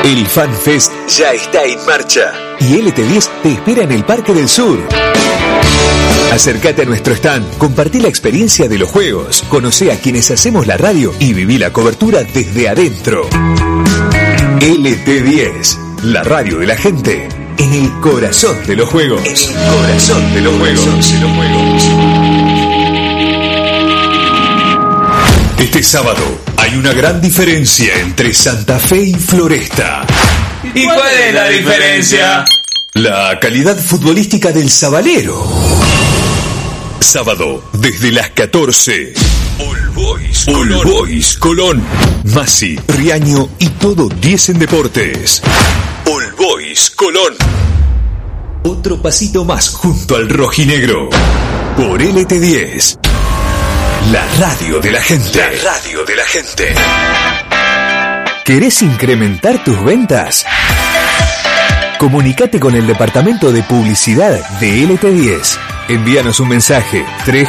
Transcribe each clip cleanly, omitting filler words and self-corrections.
El FanFest ya está en marcha y LT10 te espera en el Parque del Sur. Acércate a nuestro stand, compartí la experiencia de los juegos, conocé a quienes hacemos la radio y viví la cobertura desde adentro. LT10, la radio de la gente, en el corazón de los juegos. En el corazón de los juegos. Este sábado hay una gran diferencia entre Santa Fe y Floresta. ¿Y cuál es la diferencia? La calidad futbolística del Sabalero. Sábado, desde las 14. All Boys Colón. Masi, Riaño y todo 10 en deportes. All Boys Colón. Otro pasito más junto al rojinegro. Por LT10. La radio de la gente. La radio de la gente. ¿Querés incrementar tus ventas? Comunicate con el departamento de publicidad de LT10. Envíanos un mensaje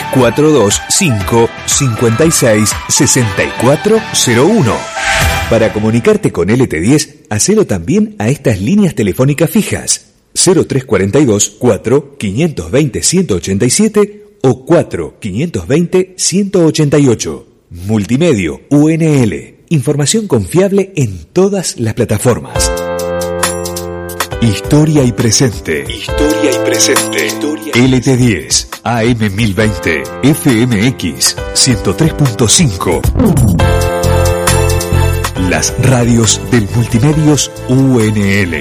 3425-56-6401. Para comunicarte con LT10, hacelo también a estas líneas telefónicas fijas 0342 4 520 187 o 4 520 188. Multimedio UNL. Información confiable en todas las plataformas. Historia y presente. Historia y presente. LT10, AM 1020, FMX 103.5. Las radios del Multimedios UNL.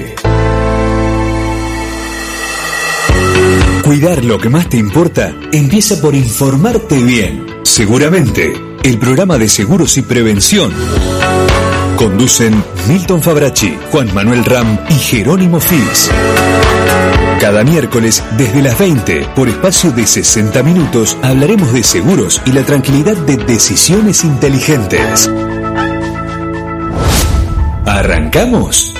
Cuidar lo que más te importa empieza por informarte bien. Seguramente, el programa de seguros y prevención. Conducen Milton Fabracci, Juan Manuel Ram y Jerónimo Fis. Cada miércoles, desde las 20, por espacio de 60 minutos, hablaremos de seguros y la tranquilidad de decisiones inteligentes. ¿Arrancamos?